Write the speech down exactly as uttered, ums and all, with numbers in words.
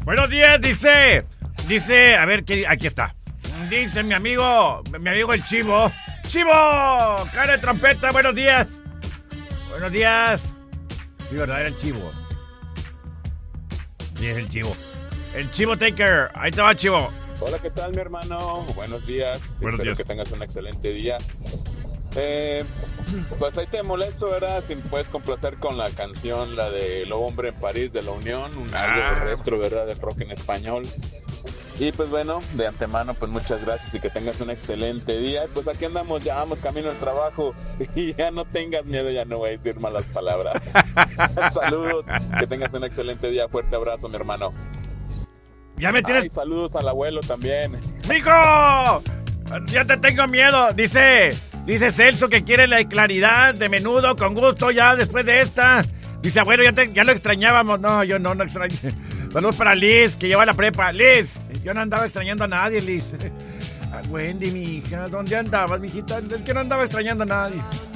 Buenos días, dice. Dice, a ver, ¿qué? Aquí está. Dice mi amigo, mi amigo el Chivo. ¡Chivo! ¡Cara de trompeta! ¡Buenos días! ¡Buenos días! Sí, ¿verdad? Era el Chivo. Sí, es el Chivo. El Chivo Taker. Ahí te va, Chivo. Hola, ¿qué tal, mi hermano? Buenos días. Buenos Espero días. que tengas un excelente día. Eh, pues ahí te molesto, ¿verdad? Si me puedes complacer con la canción, la de Lo Hombre en París de La Unión, un algo Ah. retro, ¿verdad? Del rock en español. Y pues bueno, de antemano, pues muchas gracias y que tengas un excelente día. Pues aquí andamos, ya vamos camino al trabajo y ya no tengas miedo, ya no voy a decir malas palabras. Saludos, que tengas un excelente día. Fuerte abrazo, mi hermano. Ya me tienes... Ay, saludos al abuelo también. ¡Mijo! Ya te tengo miedo. Dice, dice Celso que quiere la claridad de menudo, con gusto, ya después de esta. Dice, abuelo, ya, te, ya lo extrañábamos. No, yo no, no extrañé. Saludos para Liz, que lleva la prepa. Liz, yo no andaba extrañando a nadie, Liz. A Wendy, mi hija, ¿dónde andabas, mijita? Es que no andaba extrañando a nadie.